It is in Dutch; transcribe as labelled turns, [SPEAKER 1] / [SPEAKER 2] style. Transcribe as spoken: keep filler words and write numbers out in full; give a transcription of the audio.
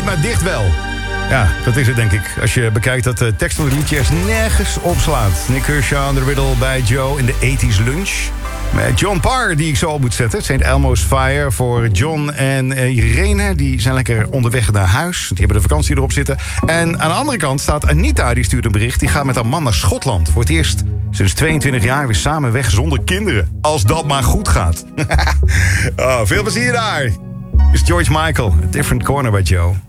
[SPEAKER 1] maar dicht wel. Ja, dat is het denk ik. Als je bekijkt dat de tekst van het liedje er nergens op slaat. Nick Kershaw on the Riddle bij Joe in de tachtiger lunch. Met John Parr, die ik zo op moet zetten. Saint Elmo's Fire voor John en Irene. Die zijn lekker onderweg naar huis. Die hebben de vakantie erop zitten. En aan de andere kant staat Anita, die stuurt een bericht. Die gaat met haar man naar Schotland. Voor het eerst sinds tweeëntwintig jaar weer samen weg zonder kinderen. Als dat maar goed gaat. Oh, veel plezier daar. Is George Michael, A Different Corner bij Joe.